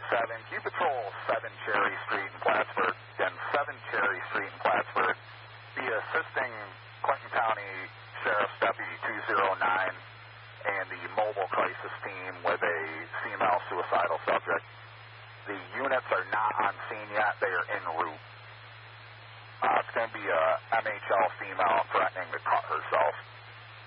7, can you patrol 7 Cherry Street in Plattsburgh? Then 7 Cherry Street in Plattsburgh. Be assisting Clinton County Sheriff's Deputy 209 and the mobile crisis team with a female suicidal subject. The units are not on scene yet. They are en route. It's going to be a MHL female threatening to cut herself.